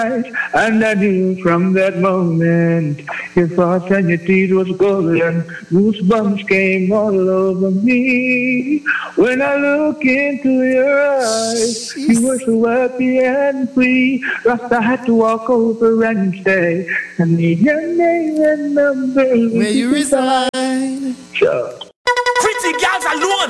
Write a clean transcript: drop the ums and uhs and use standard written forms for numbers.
And I knew from that moment your thoughts and your teeth was golden. Goosebumps came all over me. When I look into your eyes, you were so happy and free. Rasta had to walk over and say, I need your name and number. Where you reside. Sure. Pretty girls alone.